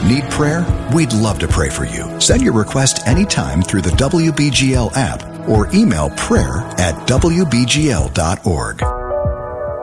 Need prayer? We'd love to pray for you. Send your request anytime through the WBGL app or email prayer@wbgl.org.